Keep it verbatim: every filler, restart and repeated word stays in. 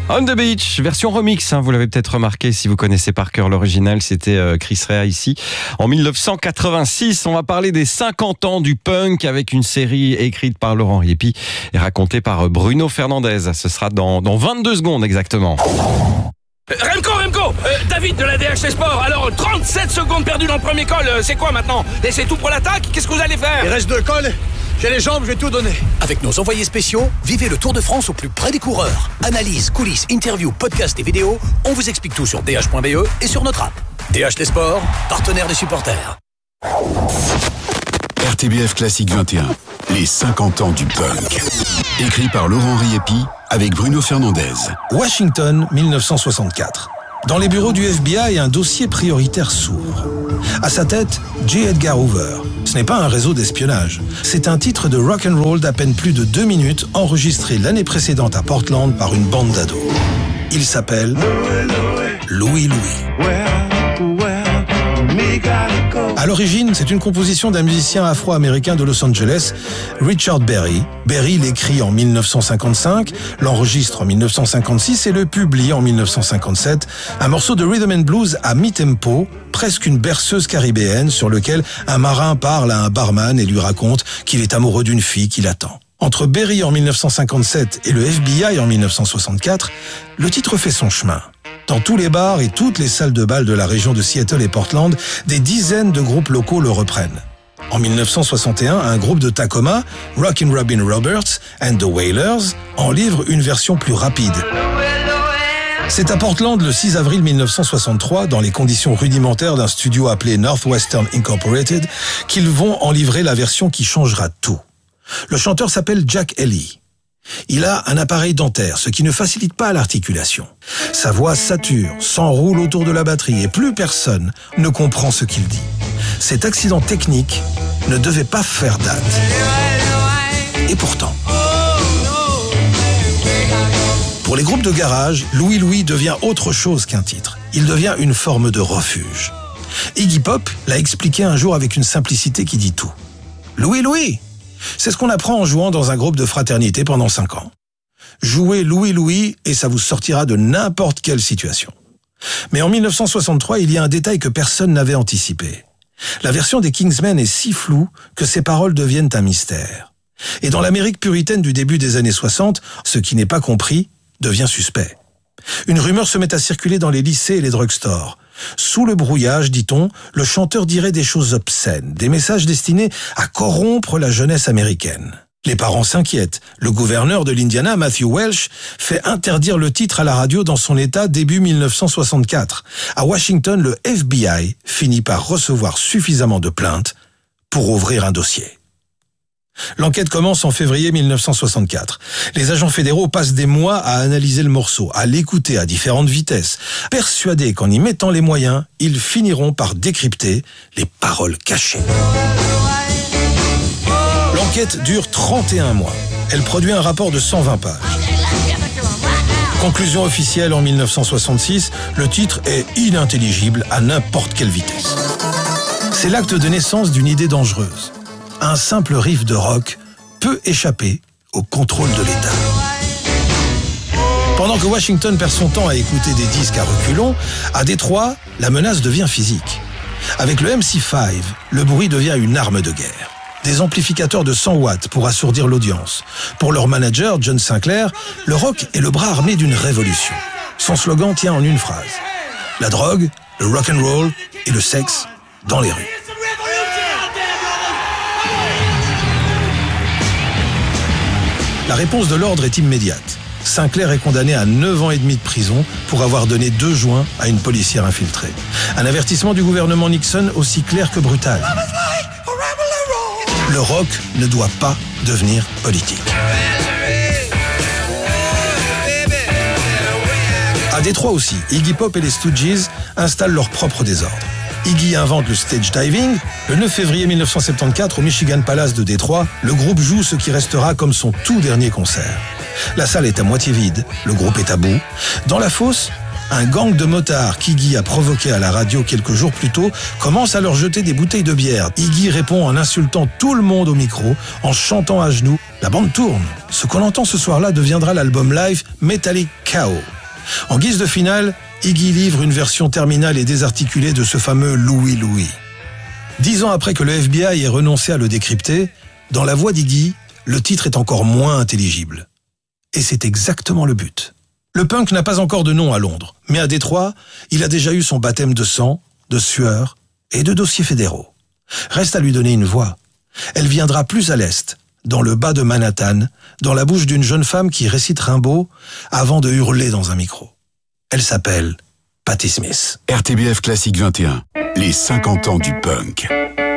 On the Beach, version remix, hein, vous l'avez peut-être remarqué si vous connaissez par cœur l'original, c'était euh, Chris Rea ici. En dix-neuf cent quatre-vingt-six, on va parler des cinquante ans du punk avec une série écrite par Laurent Riepi et racontée par Bruno Fernandez. Ce sera dans, dans vingt-deux secondes exactement. Remco, Remco, euh, David de la D H T Sport. Alors, trente-sept secondes perdues dans le premier col, euh, c'est quoi maintenant? Et c'est tout pour l'attaque? Qu'est-ce que vous allez faire? Il reste deux cols, j'ai les jambes, je vais tout donner. Avec nos envoyés spéciaux, vivez le Tour de France au plus près des coureurs. Analyse, coulisses, interviews, podcasts et vidéos, on vous explique tout sur d h point b e et sur notre app. D H T Sport, partenaire des supporters. R T B F Classique vingt et un, les cinquante ans du punk. Écrit par Laurent Riepi avec Bruno Fernandez. Washington, dix-neuf cent soixante-quatre. Dans les bureaux du F B I, un dossier prioritaire s'ouvre. À sa tête, J. Edgar Hoover. Ce n'est pas un réseau d'espionnage. C'est un titre de rock and roll d'à peine plus de deux minutes, enregistré l'année précédente à Portland par une bande d'ados. Il s'appelle Louie Louie. À l'origine, c'est une composition d'un musicien afro-américain de Los Angeles, Richard Berry. Berry l'écrit en dix-neuf cent cinquante-cinq, l'enregistre en dix-neuf cent cinquante-six et le publie en dix-neuf cent cinquante-sept. Un morceau de rhythm and blues à mi-tempo, presque une berceuse caribéenne sur lequel un marin parle à un barman et lui raconte qu'il est amoureux d'une fille qui l'attend. Entre Berry en dix-neuf cent cinquante-sept et le F B I en dix-neuf cent soixante-quatre, le titre fait son chemin. Dans tous les bars et toutes les salles de bal de la région de Seattle et Portland, des dizaines de groupes locaux le reprennent. En dix-neuf cent soixante et un, un groupe de Tacoma, Rockin' Robin Roberts and the Wailers, en livre une version plus rapide. C'est à Portland le six avril dix-neuf cent soixante-trois, dans les conditions rudimentaires d'un studio appelé Northwestern Incorporated, qu'ils vont en livrer la version qui changera tout. Le chanteur s'appelle Jack Ellie. Il a un appareil dentaire, ce qui ne facilite pas l'articulation. Sa voix sature, s'enroule autour de la batterie et plus personne ne comprend ce qu'il dit. Cet accident technique ne devait pas faire date. Et pourtant, pour les groupes de garage, Louie Louie devient autre chose qu'un titre. Il devient une forme de refuge. Iggy Pop l'a expliqué un jour avec une simplicité qui dit tout. Louie Louie, c'est ce qu'on apprend en jouant dans un groupe de fraternité pendant cinq ans. Jouez Louie Louie et ça vous sortira de n'importe quelle situation. Mais en dix-neuf cent soixante-trois, il y a un détail que personne n'avait anticipé. La version des Kingsmen est si floue que ses paroles deviennent un mystère. Et dans l'Amérique puritaine du début des années soixante, ce qui n'est pas compris devient suspect. Une rumeur se met à circuler dans les lycées et les drugstores. Sous le brouillage, dit-on, le chanteur dirait des choses obscènes, des messages destinés à corrompre la jeunesse américaine. Les parents s'inquiètent. Le gouverneur de l'Indiana, Matthew Welch, fait interdire le titre à la radio dans son État début dix-neuf cent soixante-quatre. À Washington, le F B I finit par recevoir suffisamment de plaintes pour ouvrir un dossier. L'enquête commence en février dix-neuf cent soixante-quatre. Les agents fédéraux passent des mois à analyser le morceau, à l'écouter à différentes vitesses, persuadés qu'en y mettant les moyens, ils finiront par décrypter les paroles cachées. L'enquête dure trente et un mois. Elle produit un rapport de cent vingt pages. Conclusion officielle en dix-neuf cent soixante-six, le titre est inintelligible à n'importe quelle vitesse. C'est l'acte de naissance d'une idée dangereuse. Un simple riff de rock peut échapper au contrôle de l'État. Pendant que Washington perd son temps à écouter des disques à reculons, à Détroit, la menace devient physique. Avec le M C cinq, le bruit devient une arme de guerre. Des amplificateurs de cent watts pour assourdir l'audience. Pour leur manager, John Sinclair, le rock est le bras armé d'une révolution. Son slogan tient en une phrase. La drogue, le rock and roll et le sexe dans les rues. La réponse de l'ordre est immédiate. Sinclair est condamné à neuf ans et demi de prison pour avoir donné deux joints à une policière infiltrée. Un avertissement du gouvernement Nixon aussi clair que brutal. Le rock ne doit pas devenir politique. À Détroit aussi, Iggy Pop et les Stooges installent leur propre désordre. Iggy invente le stage diving. Le neuf février dix-neuf cent soixante-quatorze, au Michigan Palace de Détroit, le groupe joue ce qui restera comme son tout dernier concert. La salle est à moitié vide, le groupe est à bout. Dans la fosse, un gang de motards qu'Iggy a provoqué à la radio quelques jours plus tôt commence à leur jeter des bouteilles de bière. Iggy répond en insultant tout le monde au micro, en chantant à genoux. La bande tourne. Ce qu'on entend ce soir-là deviendra l'album live Metallic Cow. En guise de finale, Iggy livre une version terminale et désarticulée de ce fameux Louie Louie. Dix ans après que le F B I ait renoncé à le décrypter, dans la voix d'Iggy, le titre est encore moins intelligible. Et c'est exactement le but. Le punk n'a pas encore de nom à Londres, mais à Détroit, il a déjà eu son baptême de sang, de sueur et de dossiers fédéraux. Reste à lui donner une voix. Elle viendra plus à l'est, dans le bas de Manhattan, dans la bouche d'une jeune femme qui récite Rimbaud avant de hurler dans un micro. Elle s'appelle Patti Smith. R T B F Classique vingt et un, les cinquante ans du punk.